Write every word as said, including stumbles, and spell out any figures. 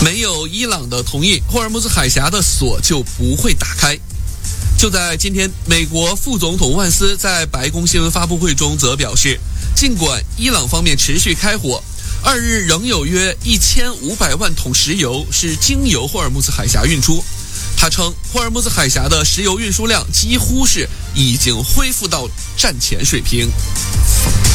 没有伊朗的同意，霍尔木兹海峡的锁就不会打开。就在今天，美国副总统万斯在白宫新闻发布会中则表示，尽管伊朗方面持续开火，二日仍有约一千五百万桶石油是经由霍尔木兹海峡运出。他称，霍尔木兹海峡的石油运输量几乎是已经恢复到战前水平。